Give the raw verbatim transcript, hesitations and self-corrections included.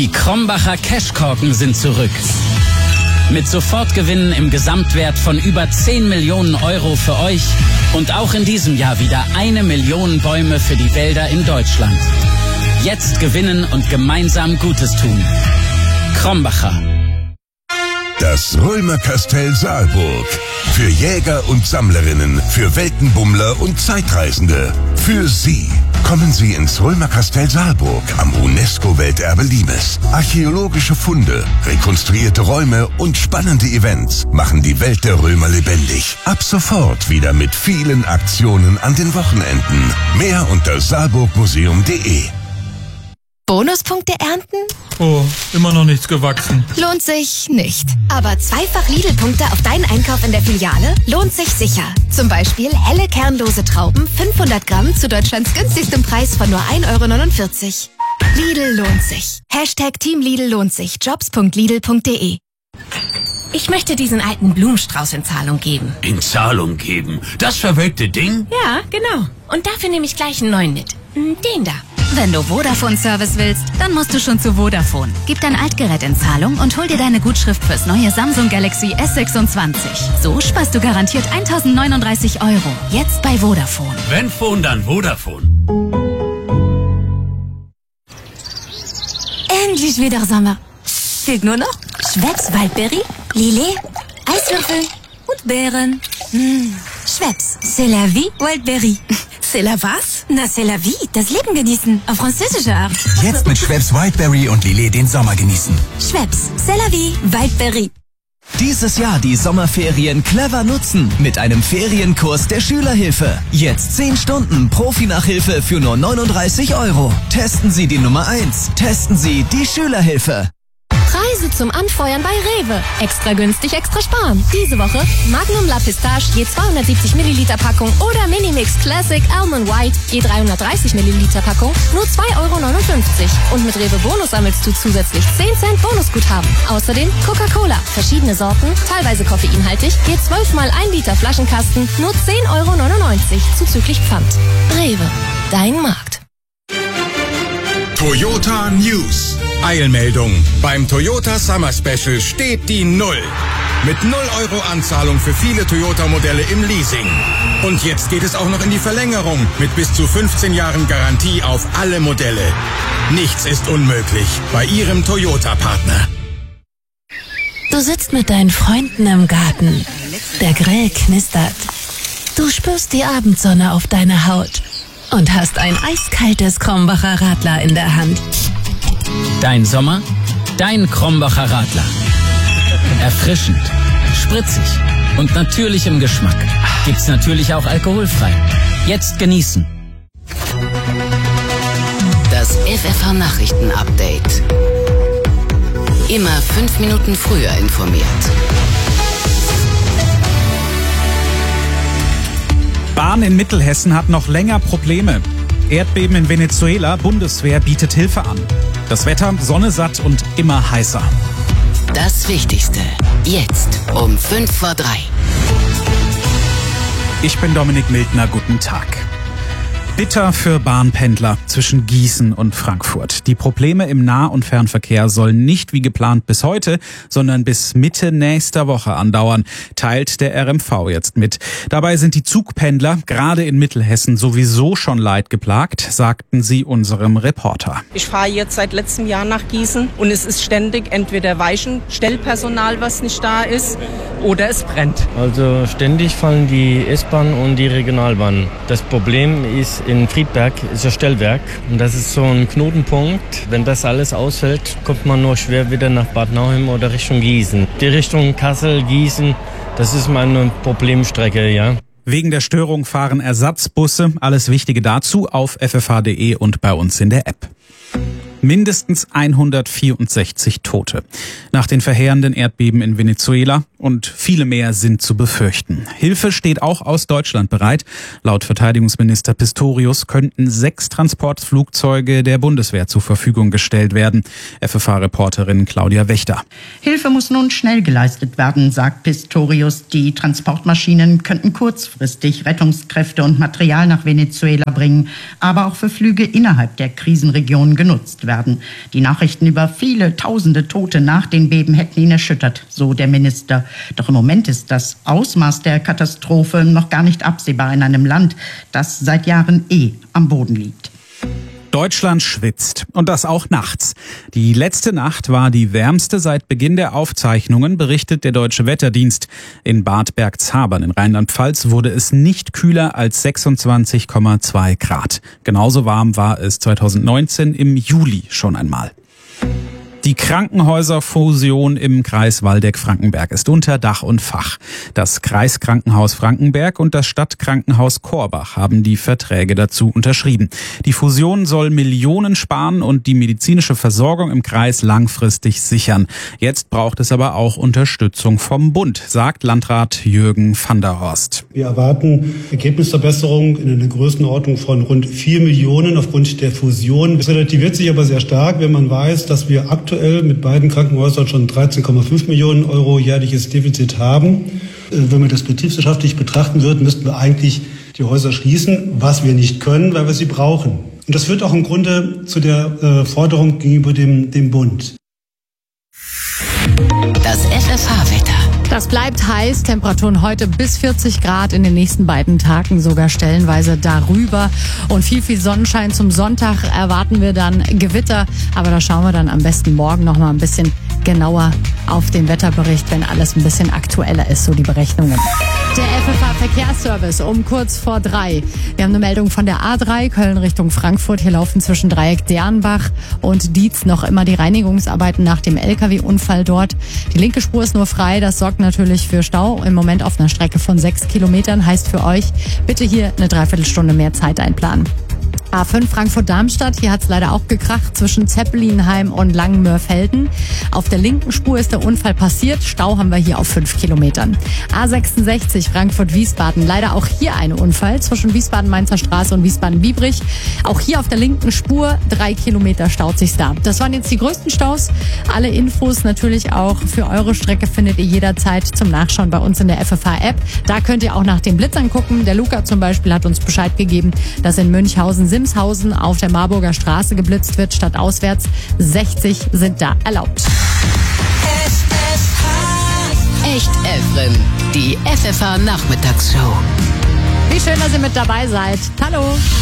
Die Krombacher Cashkorken sind zurück. Mit Sofortgewinnen im Gesamtwert von über zehn Millionen Euro für euch und auch in diesem Jahr wieder eine Million Bäume für die Wälder in Deutschland. Jetzt gewinnen und gemeinsam Gutes tun. Krombacher. Das Römerkastell Saalburg. Für Jäger und Sammlerinnen, für Weltenbummler und Zeitreisende. Für Sie. Kommen Sie ins Römerkastell Saalburg am UNESCO-Welterbe Limes. Archäologische Funde, rekonstruierte Räume und spannende Events machen die Welt der Römer lebendig. Ab sofort wieder mit vielen Aktionen an den Wochenenden. Mehr unter saalburgmuseum punkt de. Bonuspunkte ernten? Oh, immer noch nichts gewachsen. Lohnt sich nicht. Aber zweifach Lidl-Punkte auf deinen Einkauf in der Filiale lohnt sich sicher. Zum Beispiel helle kernlose Trauben, fünfhundert Gramm zu Deutschlands günstigstem Preis von nur ein Euro neunundvierzig. Lidl lohnt sich. Hashtag Team Lidl lohnt sich. jobs punkt lidl punkt de. Ich möchte diesen alten Blumenstrauß in Zahlung geben. In Zahlung geben? Das verwelkte Ding? Ja, genau. Und dafür nehme ich gleich einen neuen mit. Den da. Wenn du Vodafone-Service willst, dann musst du schon zu Vodafone. Gib dein Altgerät in Zahlung und hol dir deine Gutschrift fürs neue Samsung Galaxy S sechsundzwanzig. So sparst du garantiert eintausendneununddreißig Euro. Jetzt bei Vodafone. Wenn Phone, dann Vodafone. Endlich wieder Sommer. Fehlt nur noch Schweppes Waldberry, Lillet, Eiswürfel und Beeren. Mmh. Schweppes, c'est la vie, Waldberry. C'est la was? Na, c'est la vie, das Leben genießen, auf französische Art. Jetzt mit Schweppes Wildberry und Lillet den Sommer genießen. Schweppes, c'est la vie, Waldberry. Dieses Jahr die Sommerferien clever nutzen mit einem Ferienkurs der Schülerhilfe. Jetzt zehn Stunden Profi-Nachhilfe für nur neununddreißig Euro. Testen Sie die Nummer eins. Testen Sie die Schülerhilfe. Preise zum Anfeuern bei Rewe. Extra günstig, extra sparen. Diese Woche Magnum La Pistache je zweihundertsiebzig Milliliter Packung oder Minimix Classic Almond White je dreihundertdreißig Milliliter Packung nur zwei Euro neunundfünfzig. Und mit Rewe Bonus sammelst du zusätzlich zehn Cent Bonusguthaben. Außerdem Coca-Cola, verschiedene Sorten, teilweise koffeinhaltig, je zwölf mal ein Liter Flaschenkasten nur zehn Euro neunundneunzig zuzüglich Pfand. Rewe, dein Markt. Toyota News. Eilmeldung. Beim Toyota Summer Special steht die Null. Mit null Euro Anzahlung für viele Toyota-Modelle im Leasing. Und jetzt geht es auch noch in die Verlängerung mit bis zu fünfzehn Jahren Garantie auf alle Modelle. Nichts ist unmöglich bei Ihrem Toyota-Partner. Du sitzt mit deinen Freunden im Garten. Der Grill knistert. Du spürst die Abendsonne auf deiner Haut. Und hast ein eiskaltes Krombacher Radler in der Hand. Dein Sommer, dein Krombacher Radler. Erfrischend, spritzig und natürlich im Geschmack. Gibt's natürlich auch alkoholfrei. Jetzt genießen. Das F F H-Nachrichten-Update. Immer fünf Minuten früher informiert. Bahn in Mittelhessen hat noch länger Probleme. Erdbeben in Venezuela, Bundeswehr bietet Hilfe an. Das Wetter, Sonne satt und immer heißer. Das Wichtigste, jetzt um fünf vor drei. Ich bin Dominik Mildner, guten Tag. Bitter für Bahnpendler zwischen Gießen und Frankfurt. Die Probleme im Nah- und Fernverkehr sollen nicht wie geplant bis heute, sondern bis Mitte nächster Woche andauern, teilt der R M V jetzt mit. Dabei sind die Zugpendler gerade in Mittelhessen sowieso schon leidgeplagt, sagten sie unserem Reporter. Ich fahre jetzt seit letztem Jahr nach Gießen und es ist ständig entweder Weichenstellpersonal, was nicht da ist, oder es brennt. Also ständig fallen die S-Bahn und die Regionalbahn. Das Problem ist, in Friedberg ist das Stellwerk und das ist so ein Knotenpunkt. Wenn das alles ausfällt, kommt man nur schwer wieder nach Bad Nauheim oder Richtung Gießen. Die Richtung Kassel, Gießen, das ist meine Problemstrecke, ja. Wegen der Störung fahren Ersatzbusse. Alles Wichtige dazu auf f f h punkt de und bei uns in der App. Mindestens hundertvierundsechzig Tote nach den verheerenden Erdbeben in Venezuela und viele mehr sind zu befürchten. Hilfe steht auch aus Deutschland bereit. Laut Verteidigungsminister Pistorius könnten sechs Transportflugzeuge der Bundeswehr zur Verfügung gestellt werden. F F H-Reporterin Claudia Wächter. Hilfe muss nun schnell geleistet werden, sagt Pistorius. Die Transportmaschinen könnten kurzfristig Rettungskräfte und Material nach Venezuela bringen, aber auch für Flüge innerhalb der Krisenregion genutzt werden. werden. Die Nachrichten über viele tausende Tote nach den Beben hätten ihn erschüttert, so der Minister. Doch im Moment ist das Ausmaß der Katastrophe noch gar nicht absehbar in einem Land, das seit Jahren eh am Boden liegt. Deutschland schwitzt. Und das auch nachts. Die letzte Nacht war die wärmste seit Beginn der Aufzeichnungen, berichtet der Deutsche Wetterdienst. In Bad Bergzabern in Rheinland-Pfalz wurde es nicht kühler als sechsundzwanzig Komma zwei Grad. Genauso warm war es zweitausendneunzehn im Juli schon einmal. Die Krankenhäuserfusion im Kreis Waldeck-Frankenberg ist unter Dach und Fach. Das Kreiskrankenhaus Frankenberg und das Stadtkrankenhaus Korbach haben die Verträge dazu unterschrieben. Die Fusion soll Millionen sparen und die medizinische Versorgung im Kreis langfristig sichern. Jetzt braucht es aber auch Unterstützung vom Bund, sagt Landrat Jürgen van der Horst. Wir erwarten Ergebnisverbesserungen in einer Größenordnung von rund vier Millionen aufgrund der Fusion. Es relativiert sich aber sehr stark, wenn man weiß, dass wir aktuell mit beiden Krankenhäusern schon dreizehn Komma fünf Millionen Euro jährliches Defizit haben. Wenn wir das betriebswirtschaftlich betrachten würden, müssten wir eigentlich die Häuser schließen, was wir nicht können, weil wir sie brauchen. Und das führt auch im Grunde zu der äh, Forderung gegenüber dem, dem Bund. Das F F H-Wetter. Das bleibt heiß, Temperaturen heute bis vierzig Grad, in den nächsten beiden Tagen sogar stellenweise darüber. Und viel, viel Sonnenschein zum Sonntag erwarten wir dann Gewitter. Aber da schauen wir dann am besten morgen noch mal ein bisschen genauer auf den Wetterbericht, wenn alles ein bisschen aktueller ist, so die Berechnungen. Der F F H-Verkehrsservice um kurz vor drei. Wir haben eine Meldung von der A drei, Köln Richtung Frankfurt. Hier laufen zwischen Dreieck Dernbach und Dietz noch immer die Reinigungsarbeiten nach dem L K W-Unfall dort. Die linke Spur ist nur frei, das sorgt natürlich für Stau. Im Moment auf einer Strecke von sechs Kilometern, heißt für euch, bitte hier eine Dreiviertelstunde mehr Zeit einplanen. A fünf Frankfurt-Darmstadt, hier hat es leider auch gekracht zwischen Zeppelinheim und Langenmörfelden. Auf der linken Spur ist der Unfall passiert, Stau haben wir hier auf fünf Kilometern. A sechsundsechzig Frankfurt-Wiesbaden, leider auch hier ein Unfall zwischen Wiesbaden-Mainzer Straße und Wiesbaden-Biebrich. Auch hier auf der linken Spur, drei Kilometer staut sich's da. Das waren jetzt die größten Staus. Alle Infos natürlich auch für eure Strecke findet ihr jederzeit zum Nachschauen bei uns in der F F H-App. Da könnt ihr auch nach den Blitzern gucken. Der Luca zum Beispiel hat uns Bescheid gegeben, dass in Münchhausen Simshausen auf der Marburger Straße geblitzt wird, statt auswärts. sechzig sind da erlaubt. Echt Evren, die F F H-Nachmittagsshow. Wie schön, dass ihr mit dabei seid. Hallo.